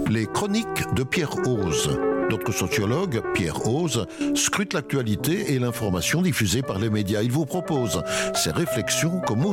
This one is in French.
Les chroniques de Pierre Ose. Notre sociologue, Pierre Ose, scrute l'actualité et l'information diffusée par les médias. Il vous propose ses réflexions comme